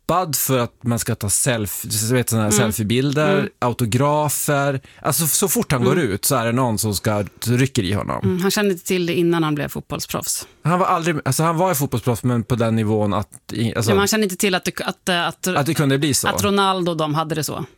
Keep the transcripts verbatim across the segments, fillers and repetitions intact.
stoppad för att man ska ta selfie, vet, såna här Mm. selfiebilder, Mm. autografer. Alltså så fort han Mm. går ut så är det någon som ska rycker i honom. Mm, han kände inte till det innan han blev fotbollsproffs. Han var aldrig, alltså han var ju fotbollsproffs, men på den nivån att alltså, Ja, man kände inte till att det, att, att, att det kunde bli så. Att Ronaldo och de hade det så.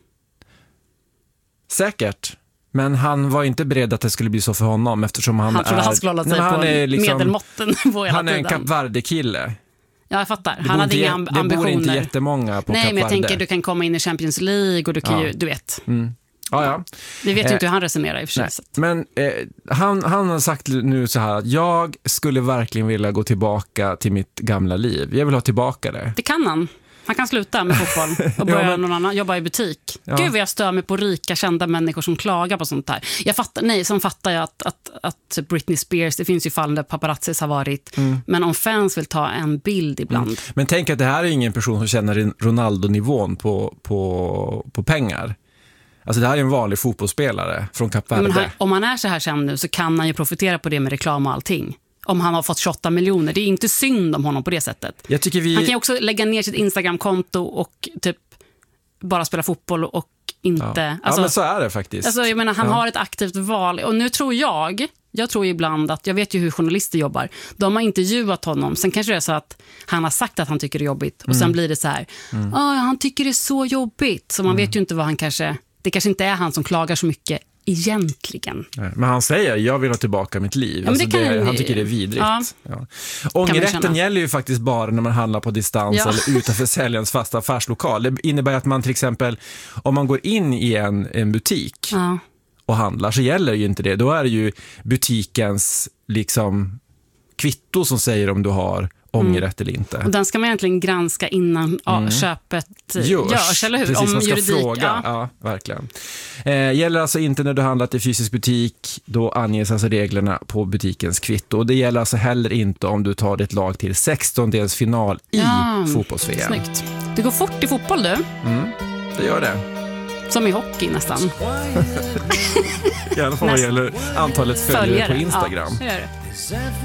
Säkert. Men han var inte beredd att det skulle bli så för honom, eftersom han, han trodde är, han skulle hålla sig nej, på är liksom, medelmåtten på hela han är en tiden. Kap Verde-kille. Ja, jag fattar. Det Han hade inte, inga amb- det ambitioner. bor inte jättemånga på Nej, Kap men jag Verde. tänker du kan komma in i Champions League och du kan Ja. ju, du vet. Mm. Ja, ja. Vi vet ju Eh, inte hur han resonerar i och för sig. Nej. så att- Men eh, han, han har sagt nu så här att jag skulle verkligen vilja gå tillbaka till mitt gamla liv. Jag vill ha tillbaka det. Det kan han. Han kan sluta med fotboll och börja Ja, men- någon annan, jobba i butik. Ja. Gud vad jag stör mig på rika, kända människor som klagar på sånt här. Jag fattar, nej, som fattar jag att, att, att Britney Spears, det finns ju fall där paparazzis har varit. Mm. Men om fans vill ta en bild ibland. Mm. Men tänk att det här är ingen person som känner Ronaldo-nivån på, på, på pengar. Alltså det här är en vanlig fotbollsspelare från Kap Verde. Men han, om han är så här känd nu så kan han ju profitera på det med reklam och allting. Om han har fått tjugoåtta miljoner. Det är inte synd om honom på det sättet. Jag tycker vi... Han kan ju också lägga ner sitt Instagram-konto och typ bara spela fotboll och inte... Ja. Alltså, ja, men så är det faktiskt. alltså, jag menar, han Ja. har ett aktivt val. Och nu tror jag, jag tror ibland att, jag vet ju hur journalister jobbar. De har intervjuat honom. Sen kanske det är så att han har sagt att han tycker det är jobbigt. Och Mm. sen blir det så här, mm. ah, han tycker det är så jobbigt. Så man Mm. vet ju inte vad han kanske... Det kanske inte är han som klagar så mycket egentligen. Men han säger, jag vill ha tillbaka mitt liv. Ja, men alltså det kan det, ju- han tycker det är vidrigt. Ja. Ja. Ångerrätten känna. gäller ju faktiskt bara när man handlar på distans Ja. eller utanför säljarens fasta affärslokal. Det innebär att man till exempel, om man går in i en, en butik Ja. och handlar, så gäller ju inte det. Då är det ju butikens liksom kvitto som säger om du har ångerrätt eller inte. Och den ska man egentligen granska innan ja, köpet görs, görs, eller hur? Precis, Om man ska juridik, fråga. ja. Ja, verkligen. Eh, gäller alltså inte när du handlat i fysisk butik, då anges alltså reglerna på butikens kvitto. Och det gäller alltså heller inte om du tar ditt lag till sextondelsfinal i Ja, fotbolls-V M. Snyggt. Det går fort i fotboll, du. Mm, det gör det. Som i hockey nästan. I alla fall vad gäller antalet följare på Instagram. Ja, det gör det.